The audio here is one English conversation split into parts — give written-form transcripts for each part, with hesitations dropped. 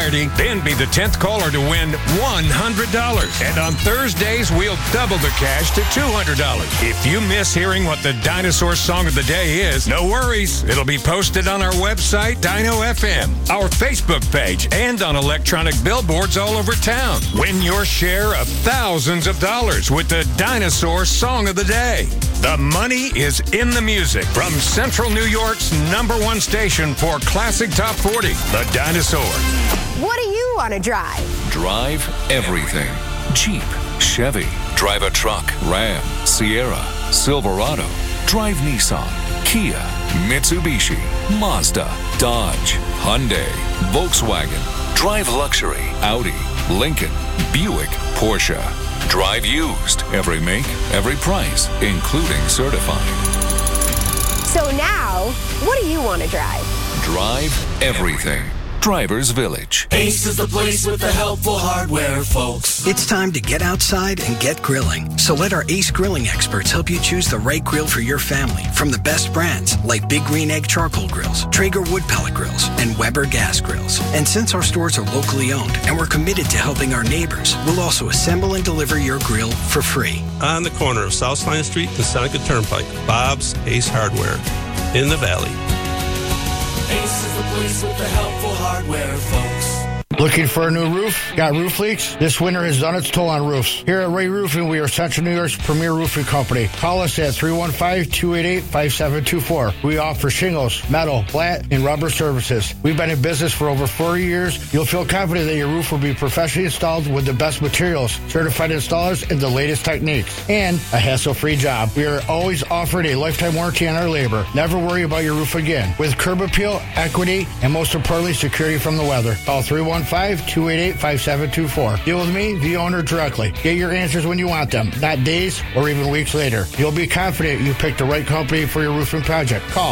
Saturday, then be the 10th caller to win $100. And on Thursdays, we'll double the cash to $200. If you miss hearing what the Dinosaur Song of the Day is, no worries. It'll be posted on our website, Dino FM, our Facebook page, and on electronic billboards all over town. Win your share of thousands of dollars with the Dinosaur Song of the Day. The money is in the music from Central New York's #1 station for Classic Top 40, The Dinosaur. What do you want to drive? Drive everything. Jeep, Chevy. Drive a truck. Ram, Sierra, Silverado. Drive Nissan, Kia, Mitsubishi, Mazda, Dodge, Hyundai, Volkswagen. Drive luxury. Audi, Lincoln, Buick, Porsche. Drive used. Every make, every price, including certified. So now, what do you want to drive? Drive everything. Drivers Village. Ace is the place with the helpful hardware, folks. It's time to get outside and get grilling. So let our Ace grilling experts help you choose the right grill for your family from the best brands like Big Green Egg Charcoal Grills, Traeger Wood Pellet Grills, and Weber Gas Grills. And since our stores are locally owned and we're committed to helping our neighbors, we'll also assemble and deliver your grill for free. On the corner of South Line Street and Seneca Turnpike, Bob's Ace Hardware in the Valley. Ace is the place with the helpful hardware, folks. Looking for a new roof? Got roof leaks? This winter has done its toll on roofs. Here at Ray Roofing, we are Central New York's premier roofing company. Call us at 315-288-5724. We offer shingles, metal, flat, and rubber services. We've been in business for over 4 years. You'll feel confident that your roof will be professionally installed with the best materials, certified installers, and the latest techniques, and a hassle-free job. We are always offering a lifetime warranty on our labor. Never worry about your roof again. With curb appeal, equity, and most importantly, security from the weather. Call 315-288-5724. Deal with me, the owner, directly. Get your answers when you want them, not days or even weeks later. You'll be confident you picked the right company for your roofing project. Call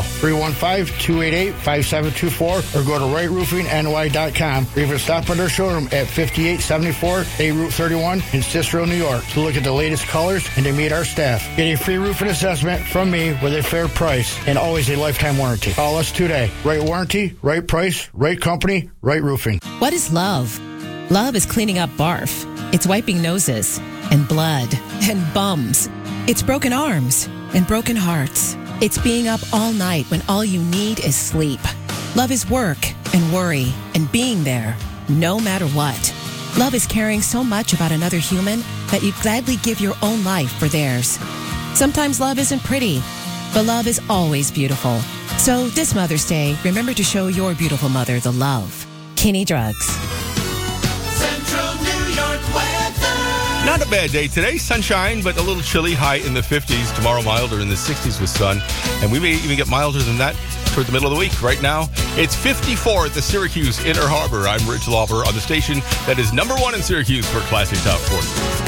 315-288-5724 or go to rightroofingny.com or even stop at our showroom at 5874 A Route 31 in Cicero, New York to look at the latest colors and to meet our staff. Get a free roofing assessment from me with a fair price and always a lifetime warranty. Call us today. Right warranty, right price, right company, right roofing. What is love? Love is cleaning up barf. It's wiping noses and blood and bums. It's broken arms and broken hearts. It's being up all night when all you need is sleep. Love is work and worry and being there no matter what. Love is caring so much about another human that you'd gladly give your own life for theirs. Sometimes love isn't pretty, but love is always beautiful. So this Mother's Day, remember to show your beautiful mother the love. Kinney Drugs. Central New York weather. Not a bad day today. Sunshine, but a little chilly. High in the 50s. Tomorrow, milder in the 60s with sun. And we may even get milder than that toward the middle of the week. Right now, it's 54 at the Syracuse Inner Harbor. I'm Rich Lauber on the station that is #1 in Syracuse for Classic Top 40.